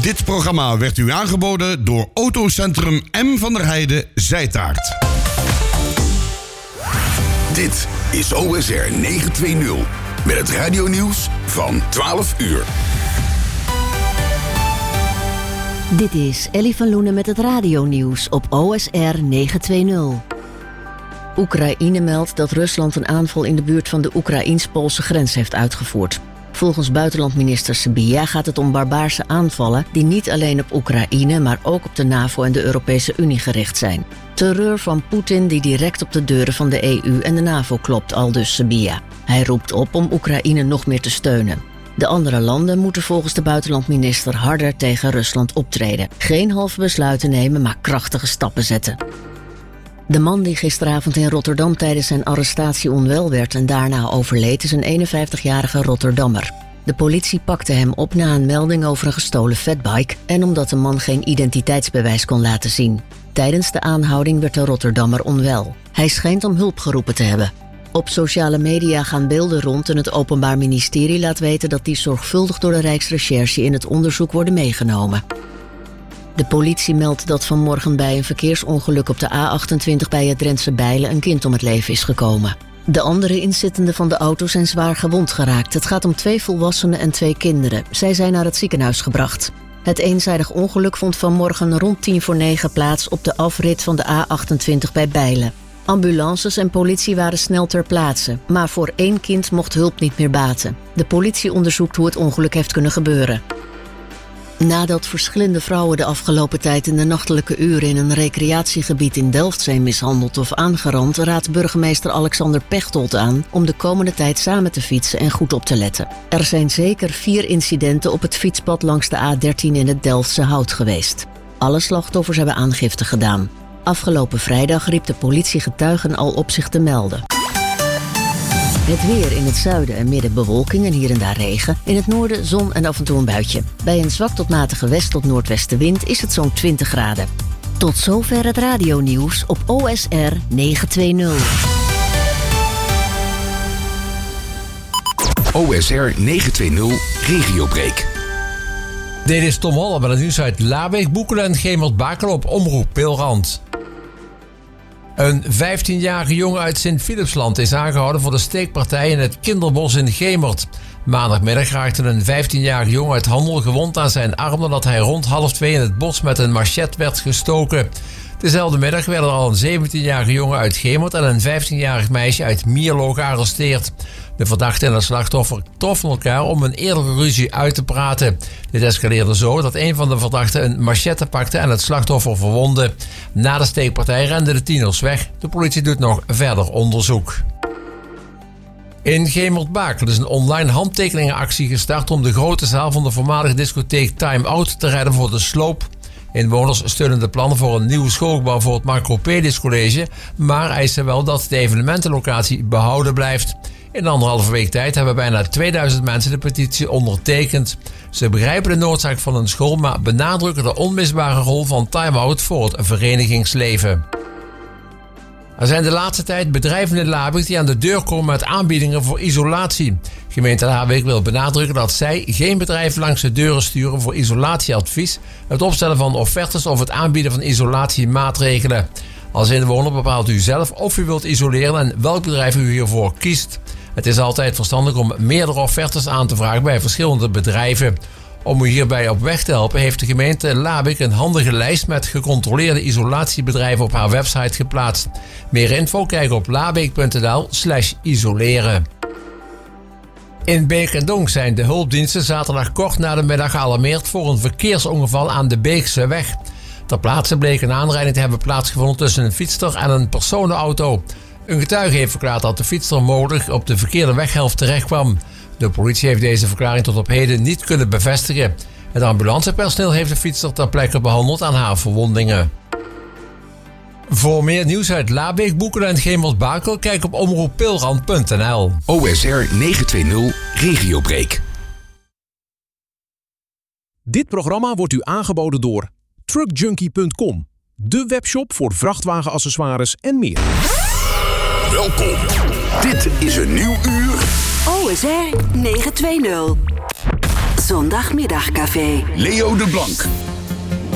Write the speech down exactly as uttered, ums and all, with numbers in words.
Dit programma werd u aangeboden door Autocentrum M. van der Heijden, Zijtaart. Dit is O S R negenhonderdtwintig met het radionieuws van twaalf uur. Dit is Ellie van Loenen met het radionieuws op O S R negenhonderdtwintig. Oekraïne meldt dat Rusland een aanval in de buurt van de Oekraïens-Poolse grens heeft uitgevoerd. Volgens buitenlandminister Sybiha gaat het om barbaarse aanvallen die niet alleen op Oekraïne, maar ook op de NAVO en de Europese Unie gericht zijn. Terreur van Poetin die direct op de deuren van de E U en de NAVO klopt, aldus Sybiha. Hij roept op om Oekraïne nog meer te steunen. De andere landen moeten volgens de buitenlandminister harder tegen Rusland optreden. Geen halve besluiten nemen, maar krachtige stappen zetten. De man die gisteravond in Rotterdam tijdens zijn arrestatie onwel werd en daarna overleed is een eenenvijftigjarige Rotterdammer. De politie pakte hem op na een melding over een gestolen fatbike en omdat de man geen identiteitsbewijs kon laten zien. Tijdens de aanhouding werd de Rotterdammer onwel. Hij schijnt om hulp geroepen te hebben. Op sociale media gaan beelden rond en het Openbaar Ministerie laat weten dat die zorgvuldig door de Rijksrecherche in het onderzoek worden meegenomen. De politie meldt dat vanmorgen bij een verkeersongeluk op de A achtentwintig bij het Drentse Bijlen een kind om het leven is gekomen. De andere inzittenden van de auto zijn zwaar gewond geraakt. Het gaat om twee volwassenen en twee kinderen. Zij zijn naar het ziekenhuis gebracht. Het eenzijdig ongeluk vond vanmorgen rond tien voor negen plaats op de afrit van de A achtentwintig bij Bijlen. Ambulances en politie waren snel ter plaatse, maar voor één kind mocht hulp niet meer baten. De politie onderzoekt hoe het ongeluk heeft kunnen gebeuren. Nadat verschillende vrouwen de afgelopen tijd in de nachtelijke uren in een recreatiegebied in Delft zijn mishandeld of aangerand, raadt burgemeester Alexander Pechtold aan om de komende tijd samen te fietsen en goed op te letten. Er zijn zeker vier incidenten op het fietspad langs de A dertien in het Delftse Hout geweest. Alle slachtoffers hebben aangifte gedaan. Afgelopen vrijdag riep de politie getuigen al op zich te melden. Het weer in het zuiden en midden bewolking en hier en daar regen. In het noorden zon en af en toe een buitje. Bij een zwak tot matige west- tot noordwestenwind is het zo'n twintig graden. Tot zover het radionieuws op O S R negenhonderdtwintig. O S R negenhonderdtwintig Regiobreak. Dit is Tom Holle met het nieuws uit Labeek, Boekelen en Gemert-Bakel op Omroep Peelrand. Een vijftienjarige jongen uit Sint-Philipsland is aangehouden voor de steekpartij in het Kinderbos in Gemert. Maandagmiddag raakte een vijftienjarige jongen uit Handel gewond aan zijn arm nadat hij rond half twee in het bos met een machette werd gestoken. Dezelfde middag werden er al een zeventienjarige jongen uit Gemert en een vijftienjarig meisje uit Mierlo gearresteerd. De verdachte en het slachtoffer troffen elkaar om een eerdere ruzie uit te praten. Dit escaleerde zo dat een van de verdachten een machette pakte en het slachtoffer verwondde. Na de steekpartij renden de tieners weg. De politie doet nog verder onderzoek. In Gemert-Bakel is een online handtekeningenactie gestart om de grote zaal van de voormalige discotheek Time Out te redden voor de sloop. Inwoners steunen de plannen voor een nieuwe schoolgebouw voor het Macropedis College, maar eisen wel dat de evenementenlocatie behouden blijft. In anderhalve week tijd hebben bijna tweeduizend mensen de petitie ondertekend. Ze begrijpen de noodzaak van een school, maar benadrukken de onmisbare rol van Time Out voor het verenigingsleven. Er zijn de laatste tijd bedrijven in Labeek die aan de deur komen met aanbiedingen voor isolatie. Gemeente Labeek wil benadrukken dat zij geen bedrijven langs de deuren sturen voor isolatieadvies, het opstellen van offertes of het aanbieden van isolatiemaatregelen. Als inwoner bepaalt u zelf of u wilt isoleren en welk bedrijf u hiervoor kiest. Het is altijd verstandig om meerdere offertes aan te vragen bij verschillende bedrijven. Om u hierbij op weg te helpen heeft de gemeente Labeek een handige lijst met gecontroleerde isolatiebedrijven op haar website geplaatst. Meer info kijk op labeek punt n l slash isoleren. In Beek en Donk zijn de hulpdiensten zaterdag kort na de middag gealarmeerd voor een verkeersongeval aan de Beekse weg. Ter plaatse bleek een aanrijding te hebben plaatsgevonden tussen een fietser en een personenauto. Een getuige heeft verklaard dat de fietser mogelijk op de verkeerde weghelft terecht kwam. De politie heeft deze verklaring tot op heden niet kunnen bevestigen. Het ambulancepersoneel heeft de fietser ter plekke behandeld aan haar verwondingen. Voor meer nieuws uit Labeek, Boekelen en Gemert-Bakel kijk op omroep peelrand punt n l. O S R negenhonderdtwintig Regiobreak. Dit programma wordt u aangeboden door truck junkie punt com, de webshop voor vrachtwagenaccessoires en meer. Welkom. Dit is een nieuw uur. O S R negenhonderdtwintig. Zondagmiddagcafé. Leo de Blank.